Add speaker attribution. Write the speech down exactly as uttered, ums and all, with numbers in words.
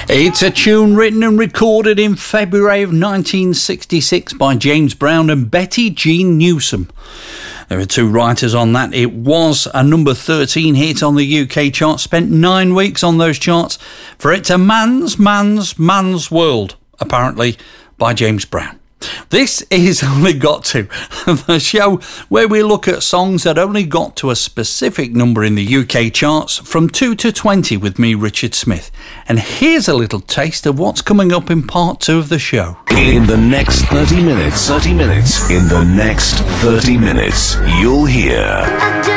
Speaker 1: It's a tune written and recorded in February of nineteen sixty-six by James Brown and Betty Jean Newsom. There are two writers on that. It was a number thirteen hit on the U K chart, spent nine weeks on those charts, for It's a Man's, Man's, Man's World, apparently, by James Brown. This is Only Got To, the show where we look at songs that only got to a specific number in the U K charts from two to twenty with me, Richard Smith. And here's a little taste of what's coming up in part two of the show.
Speaker 2: In the next thirty minutes, thirty minutes, in the next thirty minutes, you'll hear...